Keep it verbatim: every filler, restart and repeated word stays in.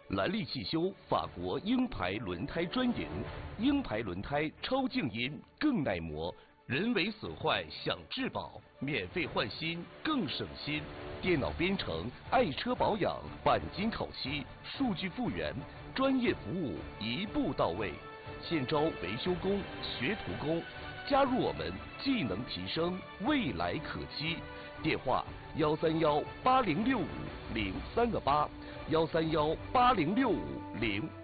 兰利汽修法国鹰牌轮胎专营，鹰牌轮胎超静音，更耐磨，人为损坏享质保，免费换新更省心。电脑编程，爱车保养，钣金烤漆，数据复原，专业服务一步到位。现招维修工、学徒工，加入我们，技能提升，未来可期。电话：幺三幺八零六五零三个八，幺三幺八零六五零。